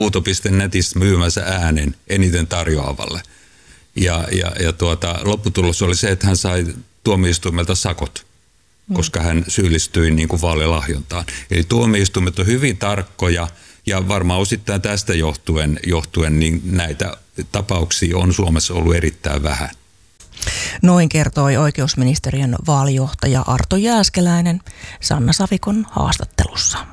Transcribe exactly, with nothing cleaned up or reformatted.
Uuto piste netissä myymänsä äänen eniten tarjoavalle. Ja, ja, ja tuota, lopputulos oli se, että hän sai tuomioistuimelta sakot, mm. koska hän syyllistyi niin kuin vaalilahjontaan. Eli tuomioistuimet on hyvin tarkkoja ja varmaan osittain tästä johtuen, johtuen niin näitä tapauksia on Suomessa ollut erittäin vähän. Noin kertoi oikeusministeriön vaalijohtaja Arto Jääskeläinen Sanna Savikon haastattelussa.